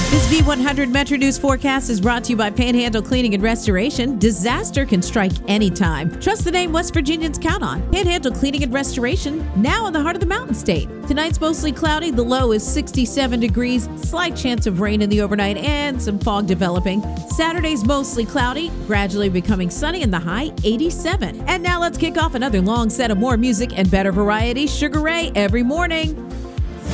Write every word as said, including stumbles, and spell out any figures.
This V one hundred Metro News forecast is brought to you by Panhandle Cleaning and Restoration. Disaster can strike anytime. Trust the name West Virginians count on. Panhandle Cleaning and Restoration, now in the heart of the Mountain State. Tonight's mostly cloudy. The low is sixty-seven degrees. Slight chance of rain in the overnight and some fog developing. Saturday's mostly cloudy, gradually becoming sunny, and the high eighty-seven. And now let's kick off another long set of more music and better variety. Sugar Ray every morning.